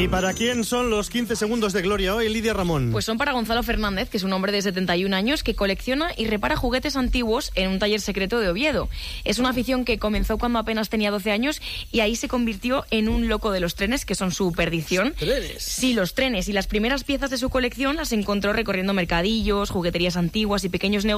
¿Y para quién son los 15 segundos de gloria hoy, Lidia Ramón? Pues son para Gonzalo Fernández, que es un hombre de 71 años que colecciona y repara juguetes antiguos en un taller secreto de Oviedo. Es una afición que comenzó cuando apenas tenía 12 años y ahí se convirtió en un loco de los trenes, que son su perdición. ¿Trenes? Sí, los trenes. Y las primeras piezas de su colección las encontró recorriendo mercadillos, jugueterías antiguas y pequeños negocios